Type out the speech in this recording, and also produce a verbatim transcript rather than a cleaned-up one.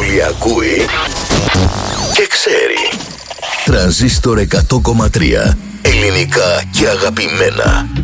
πόλη ακούει και ξέρει. Τρανζίστορ εκατό κόμμα τρία. Ελληνικά και αγαπημένα.